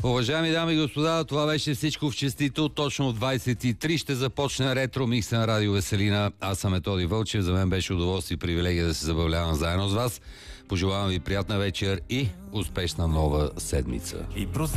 Уважаеми дами и господа, това беше всичко в честито. Точно в 23 ще започне ретро микса на Радио Веселина. Аз съм Методи Вълчев. За мен беше удоволствие и привилегия да се забавлявам заедно с вас. Пожелавам ви приятна вечер и успешна нова седмица.